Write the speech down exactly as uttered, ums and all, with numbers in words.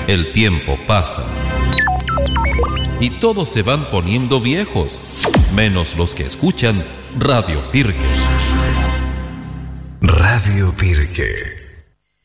El tiempo pasa y todos se van poniendo viejos, menos los que escuchan Radio Pirque. Radio Pirque.